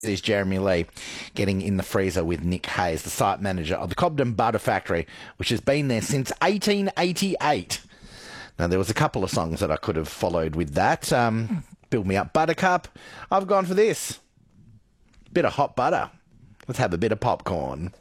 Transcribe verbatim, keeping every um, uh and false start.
is Jeremy Lee getting in the freezer with Nick Hayes, the site manager of the Cobden Butter Factory, which has been there since eighteen eighty-eight. Now, there was a couple of songs that I could have followed with that. Um, Build Me Up Buttercup. I've gone for this. Bit of hot butter. Let's have a bit of popcorn.